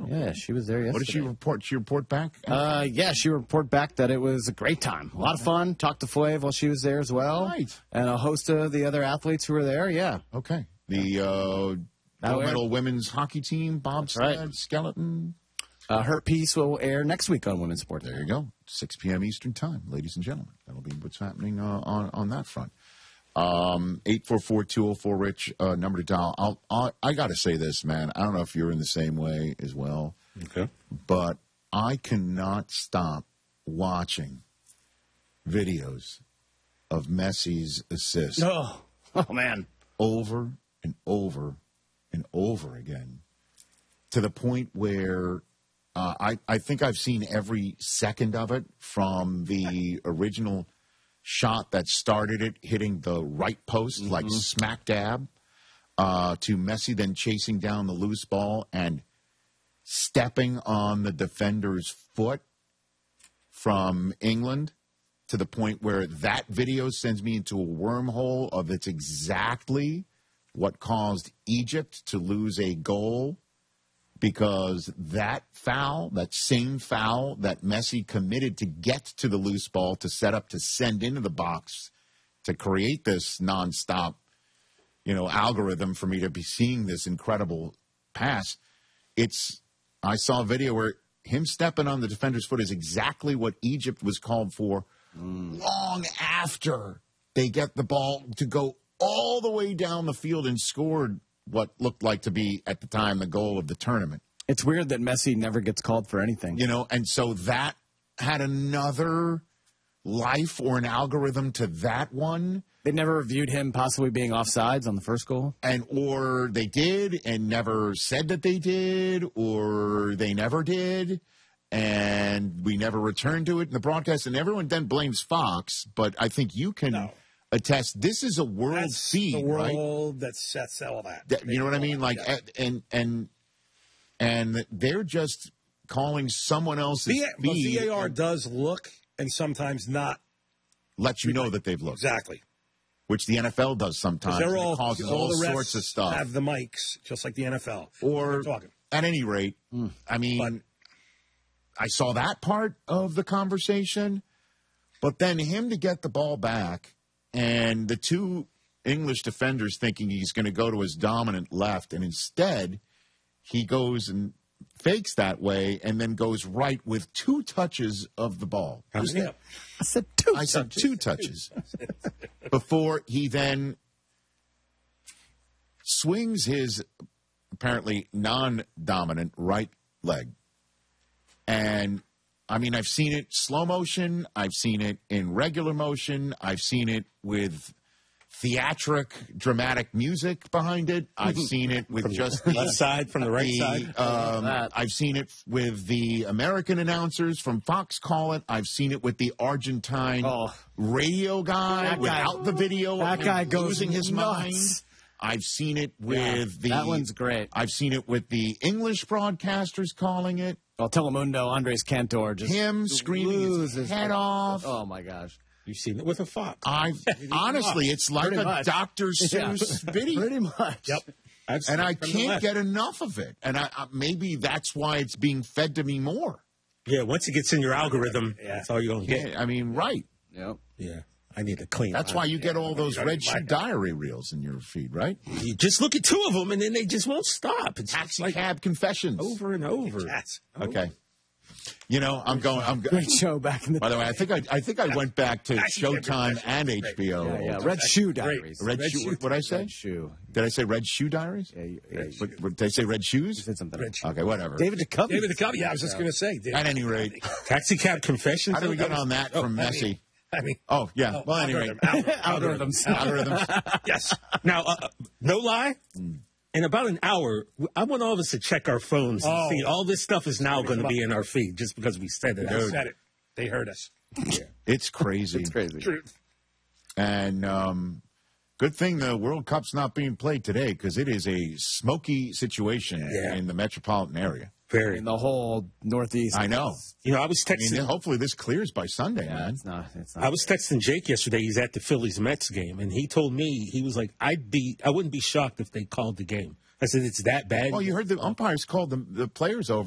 Yeah, she was there yesterday. What did she report? She report back? Yeah, she reported back that it was a great time. A lot of fun. Talked to Flav while she was there as well. Right. And a host of the other athletes who were there, yeah. Okay. The gold medal women's hockey team, bobsled, skeleton. Her piece will air next week on Women's Sports. There you go. 6 p.m. Eastern Time, ladies and gentlemen. That'll be what's happening on that front. 844-204-RICH, number to dial. I got to say this, man. I don't know if you're in the same way as well. Okay. But I cannot stop watching videos of Messi's assists. Oh, man. Over and over and over again, to the point where I think I've seen every second of it, from the original shot that started it hitting the right post, like smack dab, to Messi then chasing down the loose ball and stepping on the defender's foot from England, to the point where that video sends me into a wormhole of it's exactly what caused Egypt to lose a goal, because that foul, that same foul that Messi committed to get to the loose ball to set up to send into the box to create this nonstop, algorithm for me to be seeing this incredible pass. I saw a video where him stepping on the defender's foot is exactly what Egypt was called for long after they get the ball to go all the way down the field and scored what looked like to be, at the time, the goal of the tournament. It's weird that Messi never gets called for anything. And so that had another life or an algorithm to that one. They never reviewed him possibly being offsides on the first goal? Or they did and never said that they did, or they never did, and we never returned to it in the broadcast. And everyone then blames Fox, but I think you can attest this is a world feed, the world right? that sets all that. You know what I mean? Like, and they're just calling someone else's feed. But VAR does look and sometimes not let you know that they've looked. Exactly. Which the NFL does sometimes. They're all, it causes all sorts of stuff. Have the mics, just like the NFL. Or, at any rate, I mean, I saw that part of the conversation, but then him to get the ball back and the two English defenders thinking he's going to go to his dominant left, and instead he goes and fakes that way and then goes right with 2 touches of the ball. How many? I said 2 touches. I said 2 touches. Before he then swings his apparently non-dominant right leg. And, I mean, I've seen it slow motion. I've seen it in regular motion. I've seen it with theatric, dramatic music behind it. I've seen it with just the left side from the right side. I've seen it with the American announcers from Fox call it. I've seen it with the Argentine radio guy without the video. That guy goes losing his mind. I've seen it with that one's great. I've seen it with the English broadcasters calling it. Well, Telemundo, Andres Cantor, just him screaming his head off. Oh my gosh. You've seen it with a Fox. Honestly, it's like a Dr. Seuss video. Pretty much. Yep. And I can't get enough of it. And maybe that's why it's being fed to me more. Yeah, once it gets in your algorithm, that's all you're going to get. Yeah, I mean, right. Yep. Yeah. I need to clean. That's why you get all those Red Shoe Diary reels in your feed, right? You just look at 2 of them, and then they just won't stop. It's Taxi Cab Confessions. Over and over. Okay. I'm great show back in the. By the way, I think I went back to Showtime and HBO. Yeah, Red Shoe Diaries. Red Shoe. What did I say? Red Shoe. Did I say Red Shoe Diaries? Yeah. Did I say Red Shoes? You said something. Okay, whatever. David Duchovny. Yeah, I was just going to say. At any rate, Taxi Cab Confessions. How did we get on that from Messi? Well, anyway. Algorithms. Yes. Now, no lie. In about an hour, I want all of us to check our phones and see all this stuff is now going to be in our feed just because we said it. Dude. Said it. They heard us. It's crazy. It's crazy. Truth. And good thing the World Cup's not being played today, because it is a smoky situation in the metropolitan area. Very. In the whole Northeast. I know. I was texting. Hopefully this clears by Sunday, man. It's not. I was texting Jake yesterday. He's at the Phillies-Mets game, and he told me, he was like, I wouldn't be shocked if they called the game. I said, it's that bad? Well, you heard the umpires called the players over.